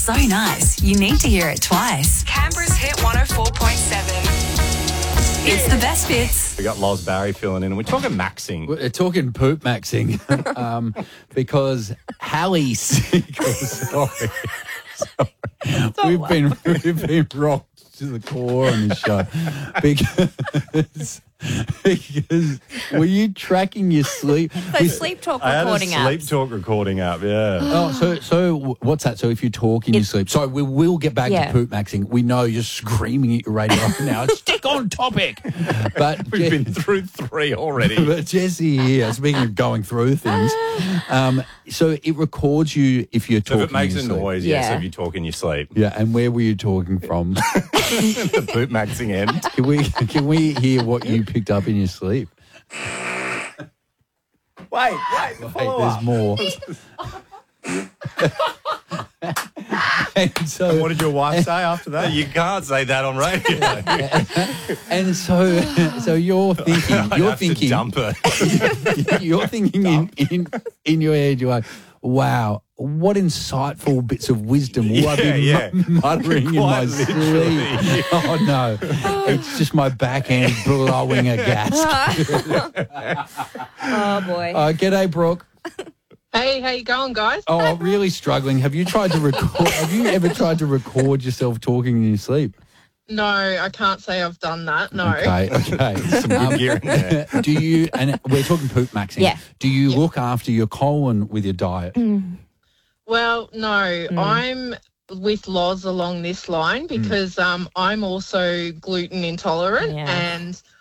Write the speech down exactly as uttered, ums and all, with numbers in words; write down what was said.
so nice, you need to hear it twice. Canberra's Hit one oh four point seven. It's the best bits. We got Loz Barry filling in, and we're talking maxing. We're talking poop maxing um, because Hallie Seagull, sorry, sorry. We've been we've been rocked to the core on this show because because were you tracking your sleep? So sleep talk I had a recording sleep apps. talk recording app, yeah. Oh, so so what's that? So if you talk in your sleep, so we will get back Yeah. to poop maxing. We know you're screaming at your radio right now. Stick on topic, but We've Je- been through three already. But Jesse here, speaking of going through things, um, so it records you if you're So talking. if it makes in a your sleep. noise, yes, Yeah. if you talk in your sleep. Yeah, and where were you talking from? The poop maxing end. Can we can we hear what you picked up in your sleep? Wait, wait, the Hey, follow-up. there's more. and so What did your wife say after that? You can't say that on radio. and so so you're thinking I'd you're have to thinking dump her. you're thinking in, in in your head, you're like, wow, what insightful bits of wisdom will I Yeah, be yeah. mu- muttering in my Quite sleep? literally. Oh no, it's just my backhand blowing a gas. Oh, boy. Uh, g'day, Brooke. Hey, how you going, guys? Oh, really struggling. Have you tried to record? Have you ever tried to record yourself talking in your sleep? No, I can't say I've done that. No. Okay, okay. Some good gear in there. Do you? And we're talking poop maxing. Yeah. Do you look after your colon with your diet? Well, no, I'm with Loz along this line because um, I'm also gluten intolerant Yeah. and